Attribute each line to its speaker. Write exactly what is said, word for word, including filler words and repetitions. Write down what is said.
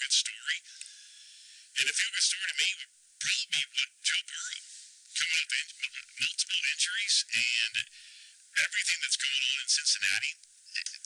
Speaker 1: feel-good story. And a feel-good story to me would probably be what Joe Burrow, coming off in, multiple injuries and everything that's going on in Cincinnati.